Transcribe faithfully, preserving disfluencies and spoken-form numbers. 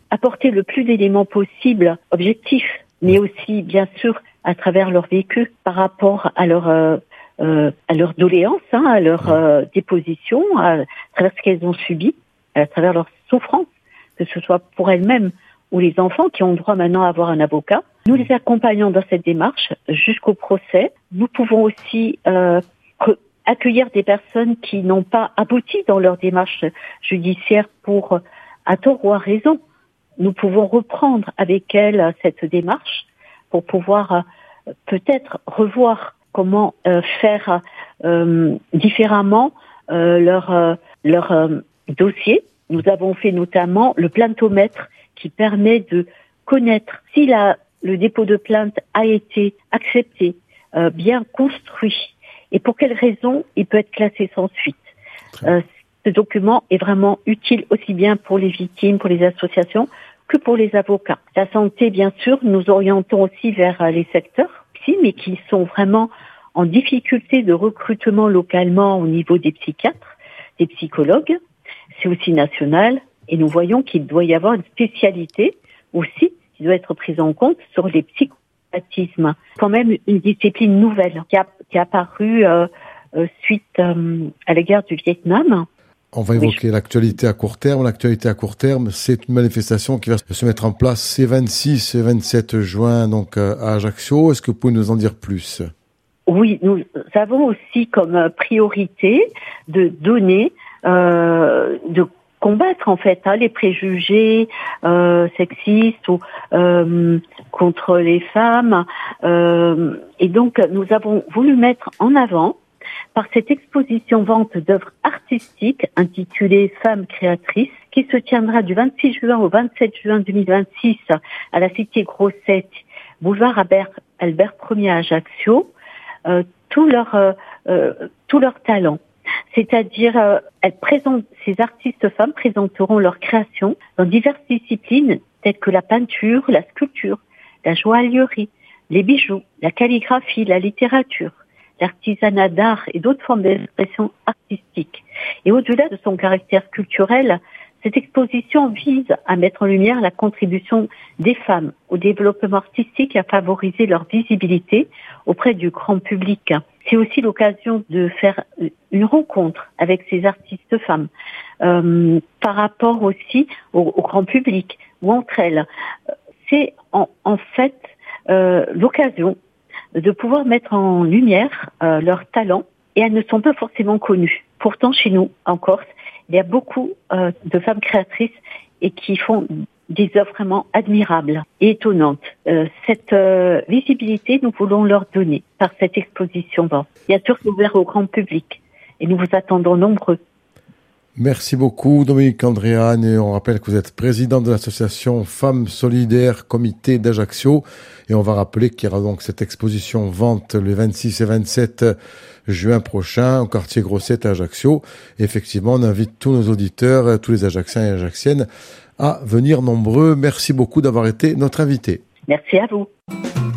apporter le plus d'éléments possibles, objectifs, mais aussi, bien sûr, à travers leur vécu, par rapport à leur euh, euh, à leur doléance, hein, à leur euh, déposition, à, à travers ce qu'elles ont subi, à travers leur souffrance, que ce soit pour elles-mêmes ou les enfants qui ont droit maintenant à avoir un avocat. Nous les accompagnons dans cette démarche jusqu'au procès. Nous pouvons aussi euh, accueillir des personnes qui n'ont pas abouti dans leur démarche judiciaire pour, à tort ou à raison. Nous pouvons reprendre avec elles cette démarche pour pouvoir euh, peut-être revoir comment euh, faire euh, différemment euh, leur, euh, leur euh, dossier. Nous avons fait notamment le plaintomètre qui permet de connaître si la, le dépôt de plainte a été accepté, euh, bien construit, et pour quelles raisons il peut être classé sans suite. Euh, ce document est vraiment utile aussi bien pour les victimes, pour les associations, que pour les avocats. La santé, bien sûr, nous orientons aussi vers les secteurs psy, mais qui sont vraiment en difficulté de recrutement localement au niveau des psychiatres, des psychologues. C'est aussi national, et nous voyons qu'il doit y avoir une spécialité aussi qui doit être prise en compte sur les psychopathismes. Quand même une discipline nouvelle qui a, qui a apparu euh, euh, suite euh, à la guerre du Vietnam. On va évoquer oui. l'actualité à court terme. L'actualité à court terme, c'est une manifestation qui va se mettre en place ces vingt-six et vingt-sept juin donc à Ajaccio. Est-ce que vous pouvez nous en dire plus ? Oui, nous avons aussi comme priorité de donner, euh, de combattre en fait hein, les préjugés euh, sexistes ou euh, contre les femmes. Euh, et donc, nous avons voulu mettre en avant par cette exposition vente d'œuvres artistiques intitulée Femmes créatrices, qui se tiendra du vingt-six juin au vingt-sept juin deux mille vingt-six à la Cité Grosset, boulevard Albert, Albert Ier à Ajaccio, euh, tout leur euh, euh, tout leur talent. C'est-à-dire, euh, elles présentent, ces artistes femmes présenteront leurs créations dans diverses disciplines telles que la peinture, la sculpture, la joaillerie, les bijoux, la calligraphie, la littérature, l'artisanat d'art et d'autres formes d'expression artistique. Et au-delà de son caractère culturel, cette exposition vise à mettre en lumière la contribution des femmes au développement artistique et à favoriser leur visibilité auprès du grand public. C'est aussi l'occasion de faire une rencontre avec ces artistes femmes euh, par rapport aussi au, au grand public ou entre elles. C'est en, en fait euh, l'occasion de pouvoir mettre en lumière euh, leurs talents, et elles ne sont pas forcément connues. Pourtant, chez nous, en Corse, il y a beaucoup euh, de femmes créatrices et qui font des œuvres vraiment admirables et étonnantes. Euh, cette euh, visibilité, nous voulons leur donner par cette exposition vente. Bien sûr, c'est ouvert au grand public et nous vous attendons nombreux. Merci beaucoup Dominique Andréane, et on rappelle que vous êtes président de l'association Femmes Solidaires Comité d'Ajaccio, et on va rappeler qu'il y aura donc cette exposition vente les vingt-six et vingt-sept juin prochain au quartier Grosset à Ajaccio. Et effectivement, on invite tous nos auditeurs, tous les Ajacciens et Ajacciennes à venir nombreux. Merci beaucoup d'avoir été notre invité. Merci à vous.